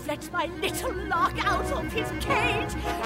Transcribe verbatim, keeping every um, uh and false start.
let my little lark out of his cage.